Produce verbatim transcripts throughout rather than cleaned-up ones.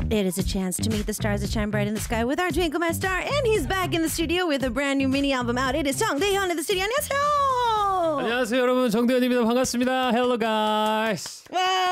It is a chance to meet the stars that shine bright in the sky with our Twinkle My Star, and he's back in the studio with a brand new mini album out. It is 정대현 in the studio. 안녕하세요. 안녕하세요, 여러분. 정대현입니다. 반갑습니다. Hello, guys.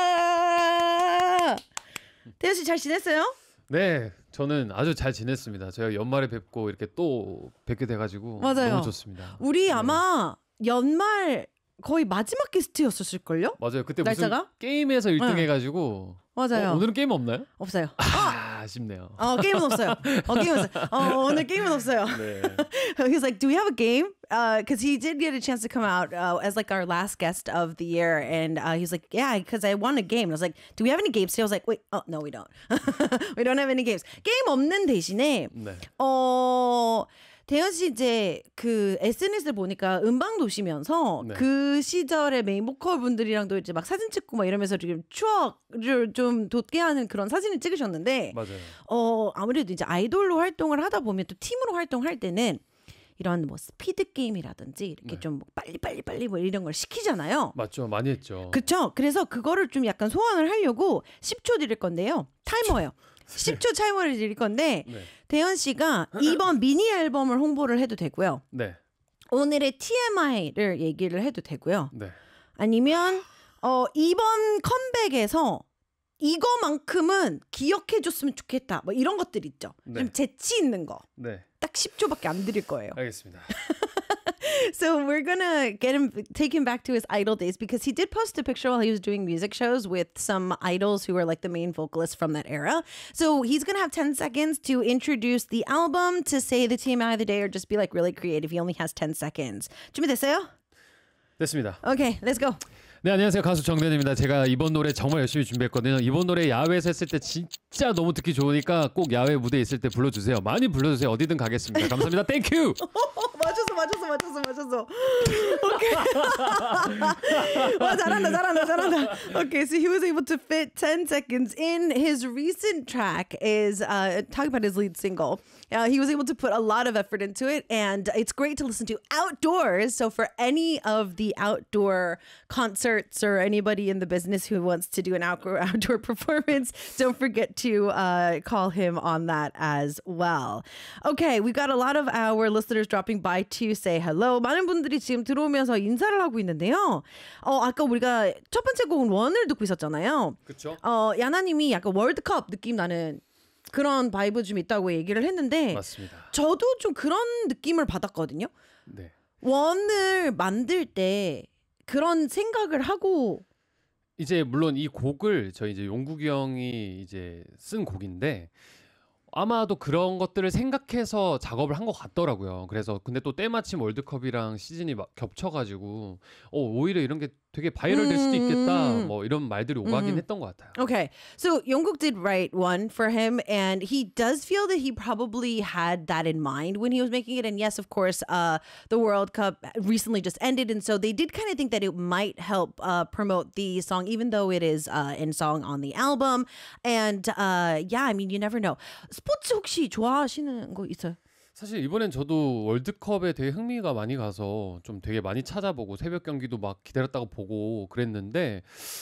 와, 대현 씨 잘 지냈어요? 네, 저는 아주 잘 지냈습니다. 제가 연말에 뵙고 이렇게 또 뵙게 돼가지고 맞아요. 너무 좋습니다. 우리 네. 아마 연말 거의 마지막 게스트였었을걸요? 맞아요. 그때 날짜가? 무슨 게임에서 일 등 네. 해가지고 맞아요. 어, 오늘은 게임 없나요? 없어요. 아, 아쉽네요. 어, 게임은 없어요. 어, 게임은 없어요. 어, 오늘 게임은 없어요. 네. He's like, do we have a game? Because uh, he did get a chance to come out uh, as like our last guest of the year. And uh, he's like, yeah, because I won a game. And I was like, do we have any games today? I was like, wait, oh, no, we don't. We don't have any games. 게임 없는 대신에, 네. 어, 대현 씨 이제 그 에스엔에스를 보니까 음방 도시면서 네. 그 시절의 메인 보컬 분들이랑도 이제 막 사진 찍고 막 이러면서 지금 추억을 좀 돋게 하는 그런 사진을 찍으셨는데, 맞아요. 어, 아무래도 이제 아이돌로 활동을 하다 보면 또 팀으로 활동할 때는 이런 뭐 스피드 게임이라든지 이렇게 네. 좀 빨리 빨리 빨리 뭐 이런 걸 시키잖아요. 맞죠. 많이 했죠. 그렇죠. 그래서 그거를 좀 약간 소환을 하려고 십 초 드릴 건데요. 타이머예요. 십 초 타이머를 드릴 건데 네. 대현 씨가 이번 미니 앨범을 홍보를 해도 되고요. 네. 오늘의 티엠아이를 얘기를 해도 되고요. 네. 아니면 어, 이번 컴백에서 이거만큼은 기억해줬으면 좋겠다. 뭐 이런 것들 있죠. 네. 좀 재치 있는 거. 네. 딱 십 초밖에 안 드릴 거예요. 알겠습니다. So we're gonna get him, take him back to his idol days because he did post a picture while he was doing music shows with some idols who were like the main vocalists from that era. So he's gonna have ten seconds to introduce the album, to say the T M I of the day, or just be like really creative. He only has ten seconds. 준비됐어요? 됐습니다. Okay, let's go. 네, 안녕하세요. 가수 정대현입니다. 제가 이번 노래 정말 열심히 준비했거든요. 이번 노래 야외에서 했을 때 진짜 너무 듣기 좋으니까 꼭 야외 무대에 있을 때 불러주세요. 많이 불러주세요. 어디든 가겠습니다. 감사합니다. 땡큐! 맞췄어, 맞췄어, 맞췄어, 맞췄어. 오케이. 와, 잘한다, 잘한다, 잘한다. Okay, so he was able to fit ten seconds in. His recent track is, uh, talking about his lead single. Uh, he was able to put a lot of effort into it, and it's great to listen to outdoors. So for any of the outdoor concerts or anybody in the business who wants to do an outdoor, outdoor performance, don't forget to uh, call him on that as well. Okay, we've got a lot of our listeners dropping by to say hello. 많은 분들이 지금 들어오면서 인사를 하고 있는데요. 어, 아까 우리가 첫 번째 곡은 원을 듣고 있었잖아요. 그렇죠. 어, 야나님이 약간 월드컵 느낌 나는 그런 바이브 좀 있다고 얘기를 했는데, 맞습니다. 저도 좀 그런 느낌을 받았거든요. 네. 원을 만들 때 그런 생각을 하고, 이제 물론 이 곡을 저희 이제 용국이 형이 이제 쓴 곡인데 아마도 그런 것들을 생각해서 작업을 한 것 같더라고요. 그래서 근데 또 때마침 월드컵이랑 시즌이 막 겹쳐가지고 어, 오히려 이런 게 되게 바이럴 될 수도 있겠다. 뭐 이런 말들이 오가긴 음. 했던 것 같아요. Okay, so Jungkook did write one for him, and he does feel that he probably had that in mind when he was making it. And yes, of course, uh, the World Cup recently just ended, and so they did kind of think that it might help uh, promote the song, even though it is uh, in song on the album. And uh, yeah, I mean, you never know. 스포츠 혹시 좋아하시는 거 있어요? 사실 이번엔 저도 월드컵에 되게 흥미가 많이 가서 좀 되게 많이 찾아보고 새벽 경기도 막 기다렸다가 보고 그랬는데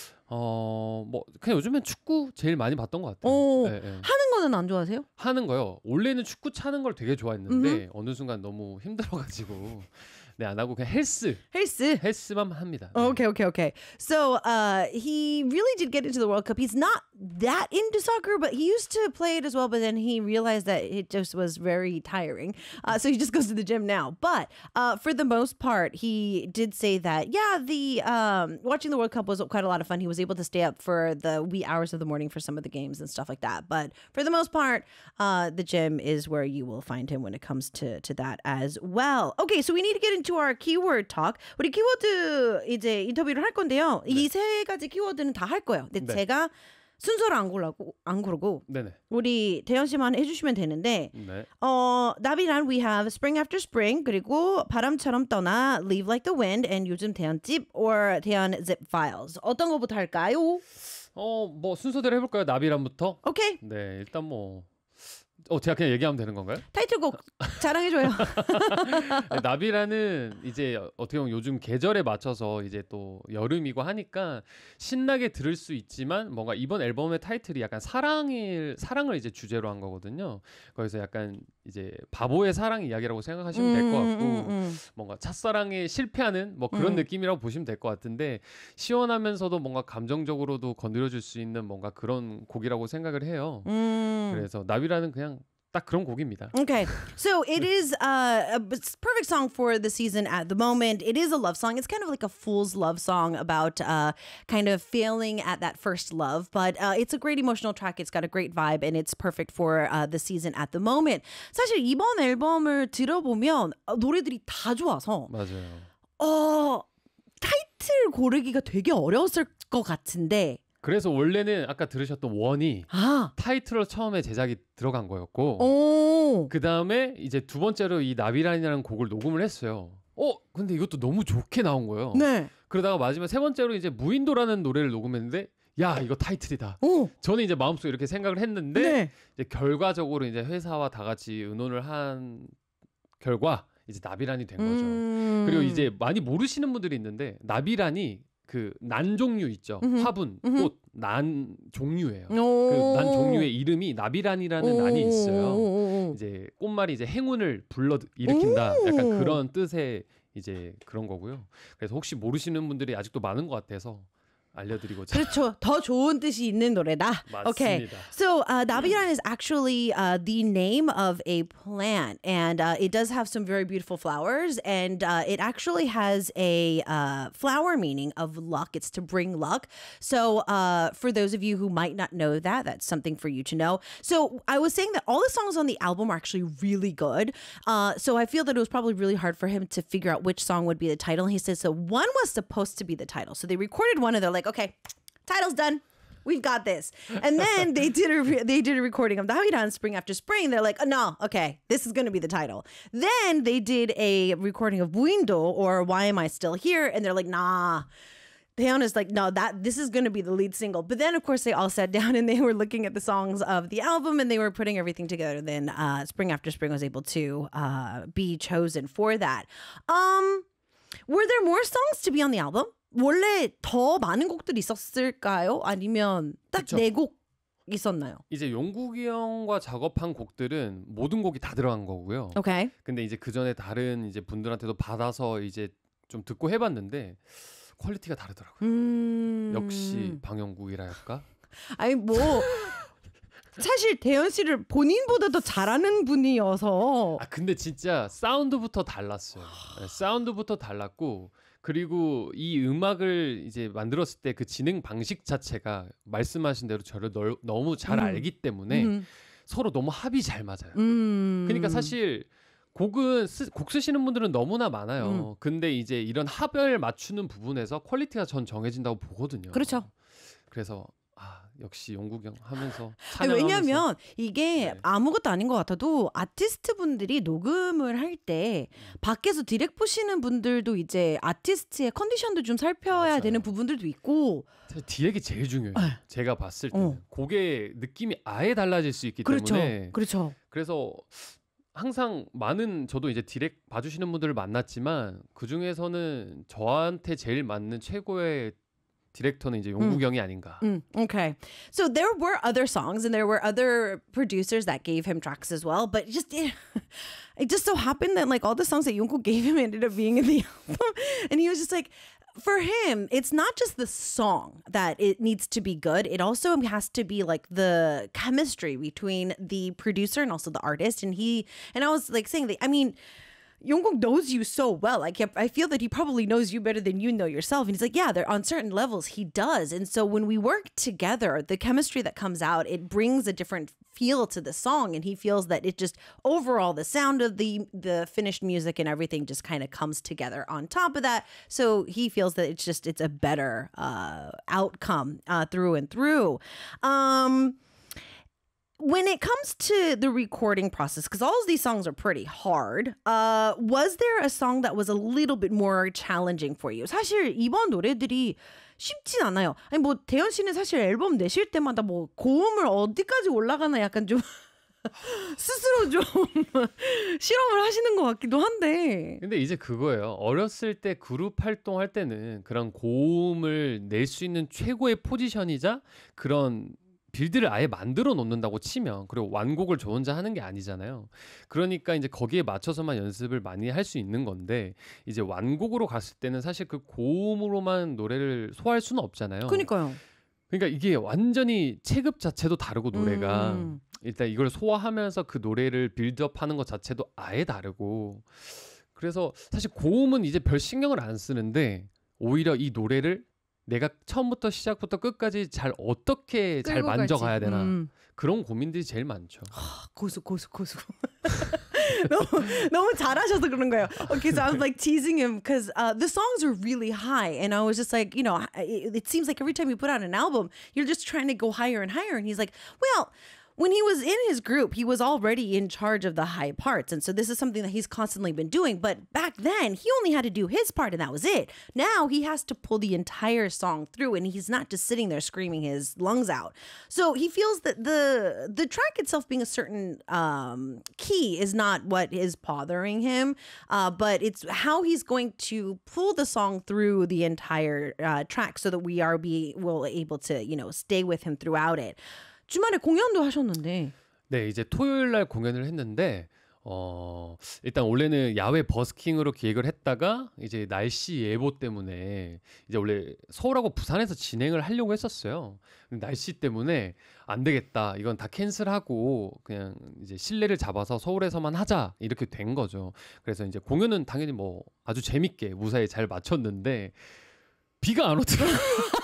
어 뭐 그냥 요즘엔 축구 제일 많이 봤던 것 같아요. 오, 네, 네. 하는 거는 안 좋아하세요? 하는 거요. 원래는 축구 차는 걸 되게 좋아했는데 어느 순간 너무 힘들어가지고 네, 안 하고 그냥 헬스 헬스. 헬스만 합니다. 네. Okay, okay, okay. So uh, he really did get into the World Cup. He's not that into soccer, but he used to play it as well. But then he realized that it just was very tiring. Uh, so he just goes to the gym now. But uh, for the most part, he did say that, yeah, the um, watching the World Cup was quite a lot of fun. He was able to stay up for the wee hours of the morning for some of the games and stuff like that. But for the most part, uh, the gym is where you will find him when it comes to, to that as well. Okay, so we need to get into our keyword talk. 우리 키워드 이제 인터뷰를 할 건데요. 네. 이 세 가지 키워드는 다 할 거예요. 근데 네. 제가 순서를 안 고르고 안 고르고 네네. 우리 대현 씨만 해주시면 되는데 네. 어 나비란 we have Spring After Spring 그리고 바람처럼 떠나 Leave Like the Wind and 요즘 대현 집 or 대현 Zip Files 어떤 거부터 할까요? 어, 뭐 순서대로 해볼까요? 나비란부터? 오케이. 네, 일단 뭐 어, 제가 그냥 얘기하면 되는 건가요? 타이틀곡 자랑해줘요. 나비라는 이제 어떻게 보면 요즘 계절에 맞춰서 이제 또 여름이고 하니까 신나게 들을 수 있지만 뭔가 이번 앨범의 타이틀이 약간 사랑을 사랑을 이제 주제로 한 거거든요. 그래서 약간 이제 바보의 사랑 이야기라고 생각하시면 될 것 같고 음, 음, 음. 뭔가 첫사랑에 실패하는 뭐 그런 음. 느낌이라고 보시면 될 것 같은데 시원하면서도 뭔가 감정적으로도 건드려줄 수 있는 뭔가 그런 곡이라고 생각을 해요. 음. 그래서 나비라는 그냥 딱 그런 곡입니다. Okay, so it is uh, a b- perfect song for the season at the moment. It is a love song. It's kind of like a fool's love song about uh, kind of failing at that first love, but uh, it's a great emotional track. It's got a great vibe, and it's perfect for uh, the season at the moment. 사실 이번 앨범을 들어보면 어, 노래들이 다 좋아서 맞아요. 어, 타이틀 고르기가 되게 어려웠을 것 같은데 그래서 원래는 아까 들으셨던 원이 아, 타이틀로 처음에 제작이 들어간 거였고 오, 그 다음에 이제 두 번째로 이 나비란이라는 곡을 녹음을 했어요. 어 근데 이것도 너무 좋게 나온 거예요. 네, 그러다가 마지막 세 번째로 이제 무인도라는 노래를 녹음했는데 야 이거 타이틀이다. 오, 저는 이제 마음속에 이렇게 생각을 했는데 네, 이제 결과적으로 이제 회사와 다 같이 의논을 한 결과 이제 나비란이 된 거죠. 음. 그리고 이제 많이 모르시는 분들이 있는데 나비란이 그 난 종류 있죠. 음흠. 화분, 음흠. 꽃, 난 종류예요. 그 오. 난 종류의 이름이 나비란이라는 난이 있어요. 오. 이제 꽃말이 이제 행운을 불러 일으킨다. 오. 약간 그런 뜻의 이제 그런 거고요. 그래서 혹시 모르시는 분들이 아직도 많은 것 같아서 알려드리고자. 그렇죠. 더 좋은 뜻이 있는 노래다. Okay. 맞습니다. So uh, 나비란 is actually uh, the name of a plant, and uh, it does have some very beautiful flowers, and uh, it actually has a uh, flower meaning of luck. It's to bring luck. So uh, for those of you who might not know that, that's something for you to know. So I was saying that all the songs on the album are actually really good. Uh, so I feel that it was probably really hard for him to figure out which song would be the title. He says so one was supposed to be the title. So they recorded one, and they're like, okay, title's done. We've got this. And then they did a re- they did a recording of 나비란 Spring After Spring. They're like, oh, no, okay, this is going to be the title. Then they did a recording of 무인도 or Why Am I Still Here? And they're like, nah. Taeyeon is like, no, that this is going to be the lead single. But then, of course, they all sat down and they were looking at the songs of the album and they were putting everything together. Then uh, Spring After Spring was able to uh, be chosen for that. Um, were there more songs to be on the album? 원래 더 많은 곡들이 있었을까요? 아니면 딱 그쵸. 네 곡 있었나요? 이제 용국이 형과 작업한 곡들은 모든 곡이 다 들어간 거고요. 오케이. 근데 이제 그 전에 다른 이제 분들한테도 받아서 이제 좀 듣고 해봤는데 퀄리티가 다르더라고요. 음... 역시 방영국이라 할까? 아니 뭐 사실 대현 씨를 본인보다 더 잘하는 분이어서 아 근데 진짜 사운드부터 달랐어요. 네, 사운드부터 달랐고 그리고 이 음악을 이제 만들었을 때 그 진행 방식 자체가 말씀하신 대로 저를 널, 너무 잘 음. 알기 때문에 음. 서로 너무 합이 잘 맞아요. 음. 그러니까 사실 곡은 쓰, 곡 쓰시는 분들은 너무나 많아요. 음. 근데 이제 이런 합을 맞추는 부분에서 퀄리티가 전 정해진다고 보거든요. 그렇죠. 그래서 아 역시 용국 형 하면서 아니, 찬양하면서 왜냐하면 이게 네. 아무것도 아닌 것 같아도 아티스트 분들이 녹음을 할 때 밖에서 디렉 보시는 분들도 이제 아티스트의 컨디션도 좀 살펴야 맞아요. 되는 부분들도 있고 사실 디렉이 제일 중요해요. 네. 제가 봤을 때는 어. 곡의 느낌이 아예 달라질 수 있기 그렇죠. 때문에 그렇죠. 그래서 항상 많은 저도 이제 디렉 봐주시는 분들을 만났지만 그 중에서는 저한테 제일 맞는 최고의 디렉터는 이제 용국 형이 아닌가. Mm, okay. So there were other songs and there were other producers that gave him tracks as well, but just it, it just so happened that like all the songs that Jungkook gave him ended up being in the album, and he was just like, for him, it's not just the song that it needs to be good. It also has to be like the chemistry between the producer and also the artist. And he and I was like saying that I mean. Jungkook knows you so well. Like I feel that he probably knows you better than you know yourself. And he's like, yeah, there on certain levels he does. And so when we work together, the chemistry that comes out, it brings a different feel to the song. And he feels that it just overall the sound of the the finished music and everything just kind of comes together on top of that. So he feels that it's just it's a better uh, outcome uh, through and through. Um, When it comes to the recording process, because all of these songs are pretty hard, uh, was there a song that was a little bit more challenging for you? 사실 이번 노래들이 쉽진 않아요. 아니 뭐 대현 씨는 사실 앨범 내실 때마다 뭐 고음을 어디까지 올라가나 약간 좀 스스로 좀 실험을 하시는 것 같기도 한데. 근데 이제 그거예요. 어렸을 때 그룹 활동할 때는 그런 고음을 낼 수 있는 최고의 포지션이자 그런 빌드를 아예 만들어 놓는다고 치면, 그리고 완곡을 저 혼자 하는 게 아니잖아요. 그러니까 이제 거기에 맞춰서만 연습을 많이 할 수 있는 건데, 이제 완곡으로 갔을 때는 사실 그 고음으로만 노래를 소화할 수는 없잖아요. 그러니까요. 그러니까 이게 완전히 체급 자체도 다르고 노래가 음. 일단 이걸 소화하면서 그 노래를 빌드업하는 것 자체도 아예 다르고, 그래서 사실 고음은 이제 별 신경을 안 쓰는데 오히려 이 노래를 내가 처음부터 시작부터 끝까지 잘 어떻게 잘 끌고 만져가야 갈지. 되나 음. 그런 고민들이 제일 많죠. 고수 고수 고수. 너무 너무 잘하셔서 그런 거예요. Okay, so I was like teasing him because uh, the songs are really high, and I was just like, you know, it, it seems like every time you put out an album, you're just trying to go higher and higher. And he's like, well, when he was in his group, he was already in charge of the high parts. And so this is something that he's constantly been doing. But back then, he only had to do his part and that was it. Now he has to pull the entire song through and he's not just sitting there screaming his lungs out. So he feels that the the track itself being a certain um, key is not what is bothering him, uh, but it's how he's going to pull the song through the entire uh, track so that we are be will able to, you know, stay with him throughout it. 주말에 공연도 하셨는데. 네, 이제 토요일 날 공연을 했는데 어, 일단 원래는 야외 버스킹으로 기획을 했다가 이제 날씨 예보 때문에 이제 원래 서울하고 부산에서 진행을 하려고 했었어요. 근데 날씨 때문에 안 되겠다. 이건 다 캔슬하고 그냥 이제 실내를 잡아서 서울에서만 하자. 이렇게 된 거죠. 그래서 이제 공연은 당연히 뭐 아주 재밌게 무사히 잘 마쳤는데 비가 안 오더라고요.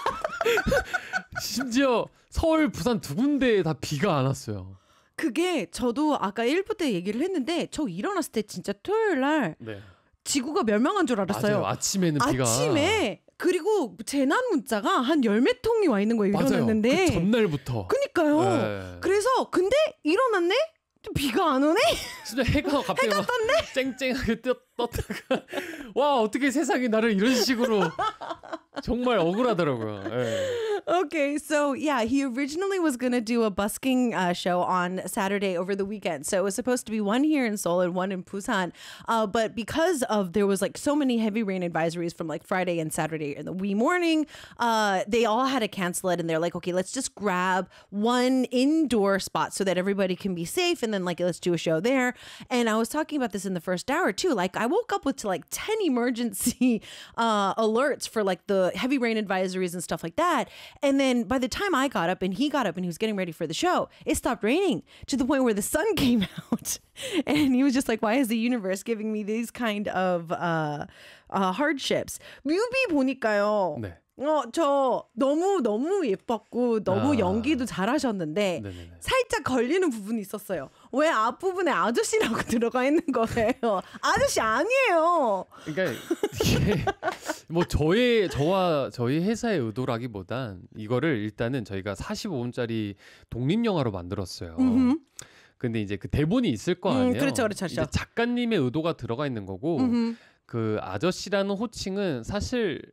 심지어 서울, 부산 두 군데에 다 비가 안 왔어요. 그게 저도 아까 일 부 때 얘기를 했는데 저 일어났을 때 진짜 토요일 날 네. 지구가 멸망한 줄 알았어요. 맞아요. 아침에는 비가. 아침에 그리고 재난 문자가 한 열 몇 통이 와 있는 거예요. 일어났는데. 맞아요. 그 전날부터. 그니까요. 네. 그래서 근데 일어났네? 또 비가 안 오네? 진짜 해가 갑자기 해가 막 떴네? 쨍쨍하게 떴, 떴다가 와 어떻게 세상이 나를 이런 식으로 정말 억울하더라고요. 네. Okay, so yeah, he originally was going to do a busking uh, show on Saturday over the weekend. So it was supposed to be one here in Seoul and one in Busan. Uh, but because of there was like so many heavy rain advisories from like Friday and Saturday in the wee morning, uh, they all had to cancel it. And they're like, okay, let's just grab one indoor spot so that everybody can be safe. And then like, let's do a show there. And I was talking about this in the first hour too. Like I woke up with like ten emergency uh, alerts for like the heavy rain advisories and stuff like that. And then by the time I got up and he got up and he was getting ready for the show, it stopped raining to the point where the sun came out. And he was just like, why is the universe giving me these kind of uh, uh, hardships? 뮤비 보니까요. 네. 어, 저 너무 너무 예뻤고 너무 아. 연기도 잘하셨는데 네네네. 살짝 걸리는 부분이 있었어요. 왜 앞부분에 아저씨라고 들어가 있는 거예요? 아저씨 아니에요. 그러니까 이게 뭐 저의 저와 저희 회사의 의도라기보단 이거를 일단은 저희가 사십오 분짜리 독립 영화로 만들었어요. 음흠. 근데 이제 그 대본이 있을 거 음, 아니에요. 그렇죠, 그렇죠, 이제 그렇죠. 작가님의 의도가 들어가 있는 거고 음흠. 그 아저씨라는 호칭은 사실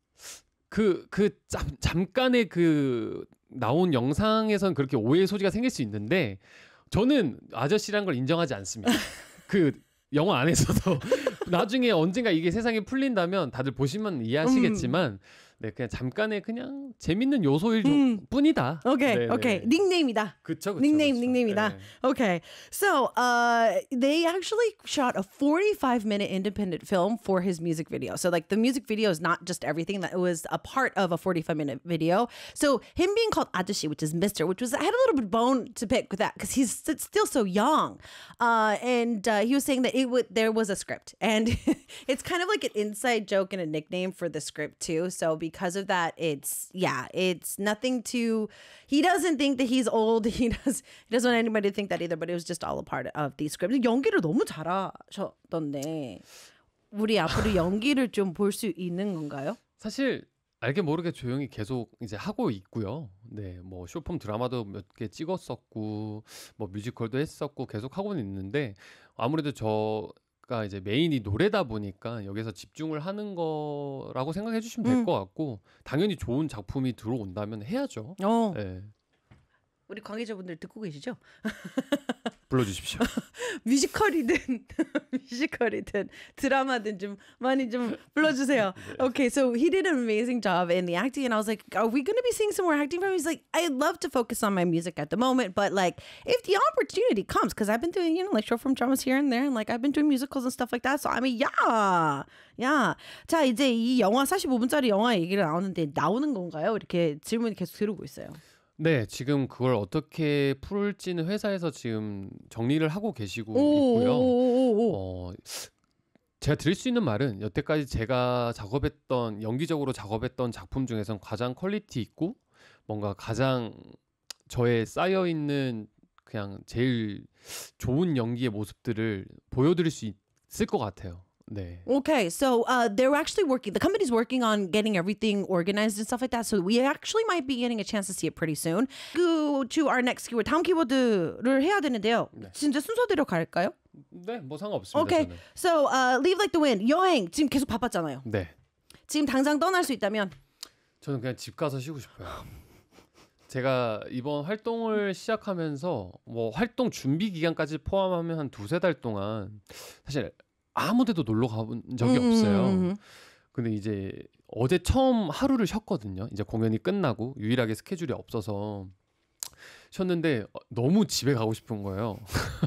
그, 그, 잠, 잠깐의 그, 나온 영상에선 그렇게 오해의 소지가 생길 수 있는데, 저는 아저씨라는 걸 인정하지 않습니다. 그, 영화 안에서도. 나중에 언젠가 이게 세상에 풀린다면 다들 보시면 이해하시겠지만, 네, 그냥 잠깐의 그냥 재밌는 요소일 음. 뿐이다. 오케이, 네네. 오케이. 닉네임이다. 그쵸, 그쵸. 닉네임, 그쵸. 닉네임이다. 네. Okay. So, uh, they actually shot a forty-five minute independent film for his music video. So, like, the music video is not just everything, that it was a part of a forty-five minute video. So, him being called Ajashi, which is Mister, which was, I had a little bit of bone to pick with that because he's s- still so young. Uh, and uh, he was saying that it would, there was a script. And it's kind of like an inside joke and a nickname for the script, too. So, because of that, it's, yeah, it's nothing to, he doesn't think that he's old. He does, he doesn't want anybody to think that either, but it was just all a part of the script. 연기를 너무 잘하셨던데, 우리 앞으로 연기를 좀 볼 수 있는 건가요? 사실 알게 모르게 조용히 계속 이제 하고 있고요. 네, 뭐 쇼폼 드라마도 몇 개 찍었었고, 뭐 뮤지컬도 했었고 계속 하고는 있는데 아무래도 저가 이제 메인이 노래다 보니까 여기서 집중을 하는 거라고 생각해 주시면 될 음. 것 같고, 당연히 좋은 작품이 들어온다면 해야죠. 어, 네. 우리 관계자분들 듣고 계시죠? 불러주십시오. 뮤지컬이든 뮤지컬이든 드라마든 좀 많이 좀 불러주세요. Okay, so he did an amazing job in the acting, and I was like, are we going to be seeing some more acting from him? He's like, I'd love to focus on my music at the moment, but like if the opportunity comes, because I've been doing, you know, like short form dramas here and there, and like I've been doing musicals and stuff like that. So I mean, yeah, yeah. 자, 이제 이 영화 사십오 분짜리 영화 얘기를 나오는데 나오는 건가요? 이렇게 질문이 계속 들어오고 있어요. 네, 지금 그걸 어떻게 풀지는 회사에서 지금 정리를 하고 계시고 오, 있고요. 오, 오, 오. 어, 제가 드릴 수 있는 말은 여태까지 제가 작업했던 연기적으로 작업했던 작품 중에선 가장 퀄리티 있고 뭔가 가장 저에 쌓여 있는 그냥 제일 좋은 연기의 모습들을 보여드릴 수 있을 것 같아요. 네. Okay, so uh, they're actually working. The company's working on getting everything organized and stuff like that. So we actually might be getting a chance to see it pretty soon. Go to our next keyword. 다음 키워드를 해야 되는데요. 네. 진짜 순서대로 갈까요? 네, 뭐 상관없습니다. Okay, 저는. so uh, leave like the wind. 여행 지금 계속 바빴잖아요. 네. 지금 당장 떠날 수 있다면 저는 그냥 집 가서 쉬고 싶어요. 제가 이번 활동을 시작하면서 뭐 활동 준비 기간까지 포함하면 한 두세 달 동안 사실 아무 데도 놀러 가본 적이 음, 없어요. 음, 음. 근데 이제 어제 처음 하루를 쉬었거든요. 이제 공연이 끝나고 유일하게 스케줄이 없어서 쉬었는데 너무 집에 가고 싶은 거예요.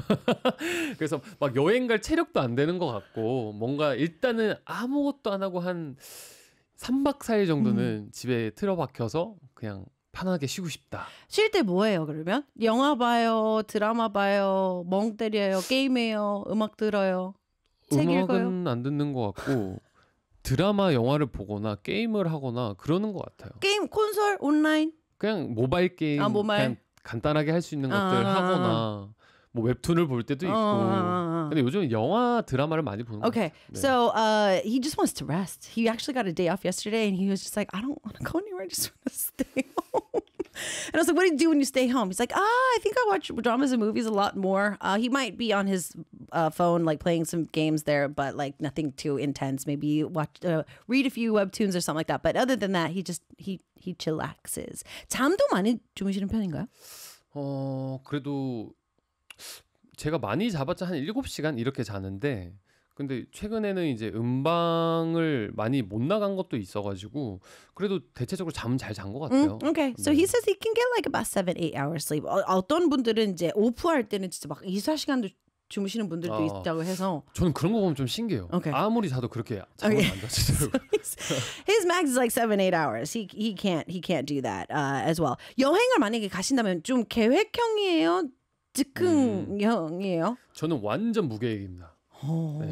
그래서 막 여행 갈 체력도 안 되는 것 같고 뭔가 일단은 아무것도 안 하고 한 삼 박 사 일 정도는 음. 집에 틀어박혀서 그냥 편하게 쉬고 싶다. 쉴 때 뭐해요 그러면? 영화 봐요, 드라마 봐요, 멍 때려요, 게임해요, 음악 들어요, 책 읽어요? 음악은 안 듣는 것 같고 드라마, 영화를 보거나 게임을 하거나 그러는 것 같아요. 게임 콘솔 온라인? 그냥 모바일 게임 아, 모바일? 그냥 간단하게 할 수 있는 것들 아. 하거나 뭐 웹툰을 볼 때도 있고. 어. 근데 요즘 영화, 드라마를 많이 보는 것 Okay, 같아요. 네. so uh, he just wants to rest. He actually got a day off yesterday, and he was just like, I don't want to go anywhere. I just want to stay home. And I was like, what do you do when you stay home? He's like, ah, I think I watch dramas and movies a lot more. Uh, he might be on his uh, phone, like playing some games there, but like nothing too intense. Maybe watch, uh, read a few webtoons or something like that. But other than that, he just he he chillaxes. 잠도 많이 주무시는 편인가요? 어, 그래도 제가 많이 자봤자 한 일곱 시간 이렇게 자는데 근데 최근에는 이제 음방을 많이 못 나간 것도 있어가지고 그래도 대체적으로 잠은 잘 잔 것 같아요. 음, okay, so 네. he says he can get like about seven, eight hours sleep. 어, 어떤 분들은 이제 오프할 때는 진짜 막 이십사 시간도 주무시는 분들도 아. 있다고 해서 저는 그런 거 보면 좀 신기해요. 오케이. 아무리 자도 그렇게 잠을 오케이. 안 자시더라고요. his max is like seven, eight hours. He he can't he can't do that uh, as well. 여행을 만약에 가신다면 좀 계획형이에요, 즉흥형이에요? 저는 완전 무계획입니다. 어. 네.